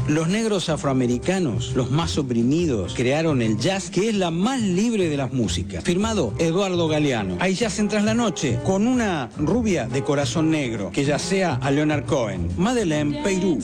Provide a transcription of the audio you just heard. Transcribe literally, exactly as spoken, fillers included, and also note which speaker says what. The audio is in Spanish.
Speaker 1: Los negros afroamericanos, los más oprimidos, crearon el jazz, que es la más libre de las músicas. Firmado Eduardo Galeano. Hay jazz en Tras la Noche, con una rubia de corazón negro, que ya sea a Leonard Cohen, Madeleine Peyrou.